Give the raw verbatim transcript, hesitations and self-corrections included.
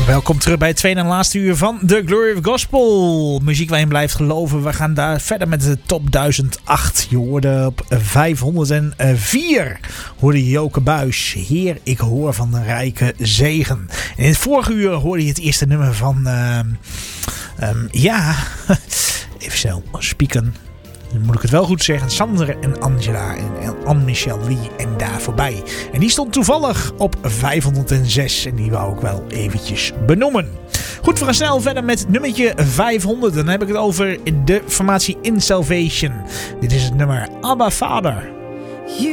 Welkom terug bij het tweede en laatste uur van The Glory of Gospel. Muziek waarin blijft geloven. We gaan daar verder met de top duizend acht. Je hoorde op vijfhonderdvier. Hoorde Joke Buis. Heer, ik hoor van de rijke zegen. En in het vorige uur hoorde je het eerste nummer van... Uh, um, ja, even snel spieken. Dan moet ik het wel goed zeggen. Sander en Angela en Anne-Michelle Lee en daar voorbij. En die stond toevallig op vijfhonderdzes. En die wou ik wel eventjes benoemen. Goed, we gaan snel verder met nummertje vijfhonderd. Dan heb ik het over de formatie In Salvation. Dit is het nummer Abba Father.